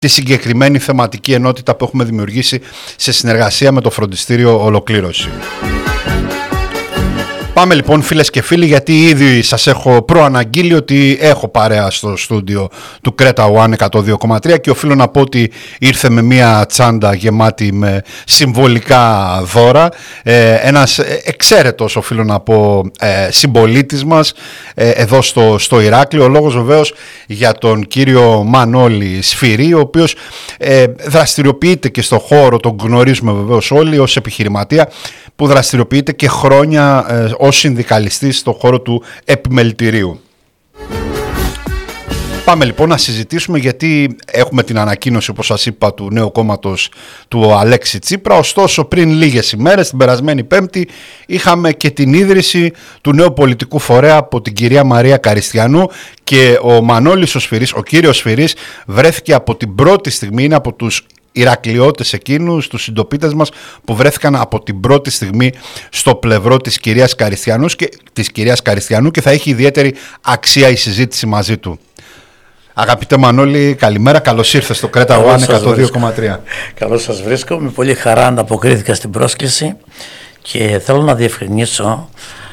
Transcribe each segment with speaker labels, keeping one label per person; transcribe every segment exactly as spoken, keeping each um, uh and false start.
Speaker 1: τη συγκεκριμένη θεματική ενότητα που έχουμε δημιουργήσει σε συνεργασία με το Φροντιστήριο Ολοκλήρωση. Πάμε λοιπόν φίλες και φίλοι, γιατί ήδη σας έχω προαναγγείλει ότι έχω παρέα στο στούντιο του Κρέτα One εκατό δύο κόμμα τρία και οφείλω να πω ότι ήρθε με μια τσάντα γεμάτη με συμβολικά δώρα, ε, ένας εξαίρετος οφείλω να πω ε, συμπολίτης μας ε, εδώ στο, στο Ηράκλειο. Ο λόγος βεβαίως για τον κύριο Μανώλη Σφυρί, ο οποίος ε, δραστηριοποιείται και στο χώρο, τον γνωρίζουμε βεβαίως όλοι ως επιχειρηματία, που δραστηριοποιείται και χρόνια ε, ως συνδικαλιστής στον χώρο του επιμελητηρίου. Πάμε λοιπόν να συζητήσουμε, γιατί έχουμε την ανακοίνωση, όπως σας είπα, του νέου κόμματος του Αλέξη Τσίπρα. Ωστόσο, πριν λίγες ημέρες, την περασμένη Πέμπτη, είχαμε και την ίδρυση του νέου πολιτικού φορέα από την κυρία Μαρία Καριστιανού, και ο Μανώλης ο Σφυρής, ο κύριος Σφυρής, βρέθηκε από την πρώτη στιγμή, είναι από τους Ηρακλειώτες εκείνους, τους συντοπίτες μας που βρέθηκαν από την πρώτη στιγμή στο πλευρό της κυρίας Καριστιανού και, της κυρίας Καριστιανού και θα έχει ιδιαίτερη αξία η συζήτηση μαζί του. Αγαπητέ Μανώλη, καλημέρα, καλώς ήρθες στο Κρέτα One εκατό δύο κόμμα τρία.
Speaker 2: Καλώς σας βρίσκω, με πολύ χαρά ανταποκρίθηκα στην πρόσκληση και θέλω να διευκρινίσω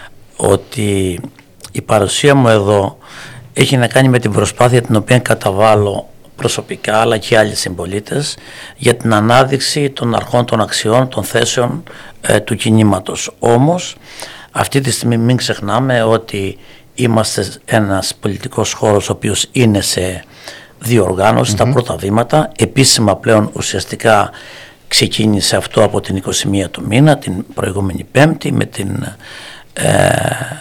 Speaker 2: ότι η παρουσία μου εδώ έχει να κάνει με την προσπάθεια την οποία καταβάλω προσωπικά αλλά και άλλοι συμπολίτες για την ανάδειξη των αρχών, των αξιών, των θέσεων ε, του κινήματος. Όμως αυτή τη στιγμή μην ξεχνάμε ότι είμαστε ένας πολιτικός χώρος ο οποίος είναι σε διοργάνωση, mm-hmm. τα πρώτα βήματα. Επίσημα πλέον ουσιαστικά ξεκίνησε αυτό από την εικοστή πρώτη του μήνα, την προηγούμενη Πέμπτη, με την ε,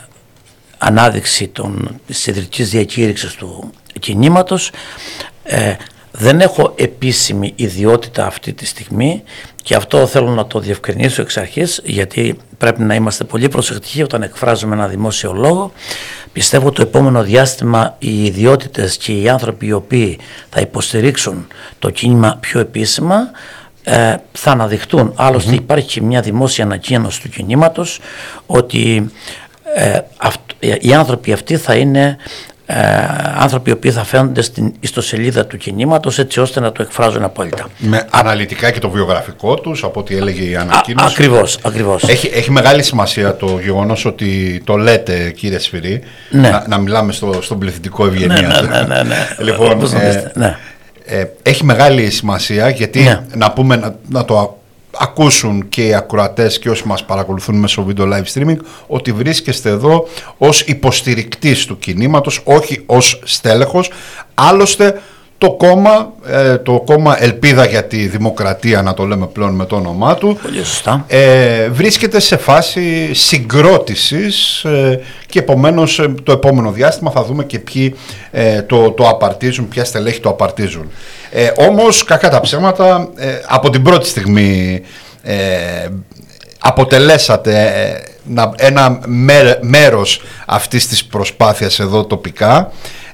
Speaker 2: ανάδειξη των, της ιδρυτικής διακήρυξης του κινήματος. Ε, δεν έχω επίσημη ιδιότητα αυτή τη στιγμή και αυτό θέλω να το διευκρινίσω εξ αρχής, γιατί πρέπει να είμαστε πολύ προσεκτικοί όταν εκφράζουμε ένα δημόσιο λόγο. Πιστεύω το επόμενο διάστημα οι ιδιότητες και οι άνθρωποι οι οποίοι θα υποστηρίξουν το κίνημα πιο επίσημα ε, θα αναδειχτούν. Άλλωστε mm-hmm. υπάρχει και μια δημόσια ανακοίνωση του κινήματος ότι ε, αυ, ε, οι άνθρωποι αυτοί θα είναι Ε, άνθρωποι οι οποίοι θα φαίνονται στην ιστοσελίδα του κινήματος, έτσι ώστε να το εκφράζουν απόλυτα. Με
Speaker 1: αναλυτικά και το βιογραφικό τους, από ό,τι έλεγε η ανακοίνωση.
Speaker 2: Α, ακριβώς, ακριβώς.
Speaker 1: Έχει, έχει μεγάλη σημασία το γεγονός ότι το λέτε, κύριε Σφυρί,
Speaker 2: ναι.
Speaker 1: να, να μιλάμε στο, στον πληθυντικό ευγενία.
Speaker 2: Ναι, ναι, ναι, ναι, ναι.
Speaker 1: Λοιπόν, ε, ναι. Ε, έχει μεγάλη σημασία, γιατί ναι. να πούμε, να, να το ακούσουν και οι ακροατές και όσοι μας παρακολουθούν μέσω βίντεο live streaming, ότι βρίσκεστε εδώ ως υποστηρικτής του κινήματος, όχι ως στέλεχος. Άλλωστε το κόμμα, ε, το κόμμα Ελπίδα για τη Δημοκρατία, να το λέμε πλέον με το όνομά του, ε, βρίσκεται σε φάση συγκρότησης ε, και επομένως ε, το επόμενο διάστημα θα δούμε και ποιοι ε, το, το απαρτίζουν, ποια στελέχη το απαρτίζουν. Ε, όμως κακά τα ψέματα, ε, από την πρώτη στιγμή ε, αποτελέσατε ε, να, ένα μέ, μέρος αυτής της προσπάθειας εδώ τοπικά.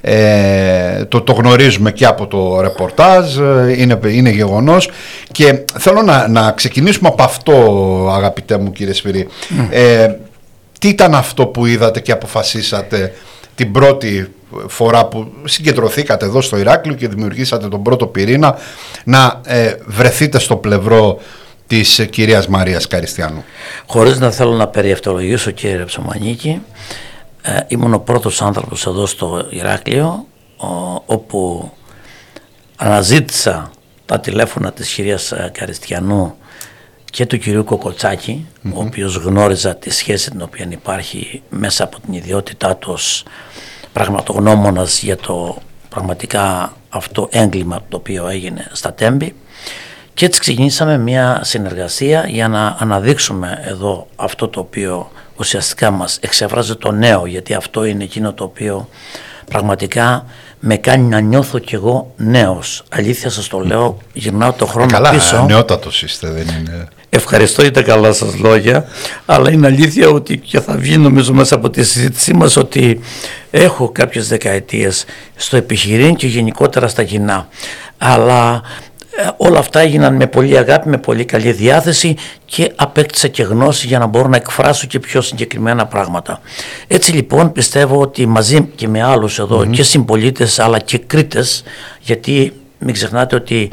Speaker 1: Ε, το, το γνωρίζουμε και από το ρεπορτάζ, είναι, είναι γεγονός, και θέλω να, να ξεκινήσουμε από αυτό, αγαπητέ μου κύριε Σφυρί. Mm. Ε, τι ήταν αυτό που είδατε και αποφασίσατε την πρώτη φορά που συγκεντρωθήκατε εδώ στο Ηράκλειο και δημιουργήσατε τον πρώτο πυρήνα, να ε, βρεθείτε στο πλευρό της κυρίας Μαρίας Καριστιανού?
Speaker 2: Χωρίς να θέλω να περιευτολογήσω, κύριε Ψωμανίκη, Ε, ήμουν ο πρώτος άνθρωπος εδώ στο Ηράκλειο ο, όπου αναζήτησα τα τηλέφωνα της κυρίας Καριστιανού και του κυρίου Κοκοτσάκη, mm-hmm. ο οποίος γνώριζα τη σχέση την οποία υπάρχει μέσα από την ιδιότητά του ως πραγματογνώμονας για το πραγματικά αυτό έγκλημα το οποίο έγινε στα Τέμπη, και έτσι ξεκινήσαμε μια συνεργασία για να αναδείξουμε εδώ αυτό το οποίο ουσιαστικά μας εξεφράζει το νέο, γιατί αυτό είναι εκείνο το οποίο πραγματικά με κάνει να νιώθω κι εγώ νέος. Αλήθεια σας το λέω, γυρνάω το χρόνο
Speaker 1: καλά,
Speaker 2: πίσω.
Speaker 1: Καλά, νεότατος είστε, δεν είναι?
Speaker 2: Ευχαριστώ για τα καλά σας λόγια, αλλά είναι αλήθεια ότι, και θα βγει νομίζω μέσα από τη συζήτησή μας, ότι έχω κάποιες δεκαετίες στο επιχειρήν και γενικότερα στα κοινά. Αλλά όλα αυτά έγιναν με πολύ αγάπη, με πολύ καλή διάθεση, και απέκτησα και γνώση για να μπορώ να εκφράσω και πιο συγκεκριμένα πράγματα. Έτσι λοιπόν πιστεύω ότι μαζί και με άλλους εδώ, mm-hmm. και συμπολίτες αλλά και Κρήτες, γιατί μην ξεχνάτε ότι